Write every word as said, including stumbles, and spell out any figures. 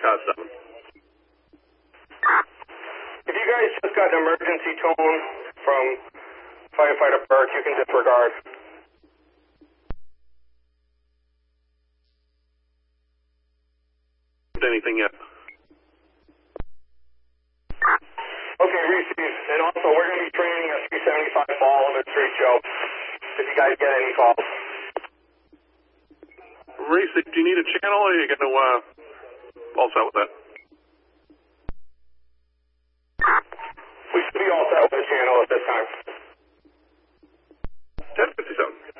car seven. If you guys just got an emergency tone from Firefighter Burke, you can disregard. Anything yet? Okay, receive. And also, we're going to be training a three seventy-five ball of a street show. If you guys get any calls. Reese, do you need a channel or are you going to uh, all set with that? We should be all set with the channel at this time. ten fifty-seven.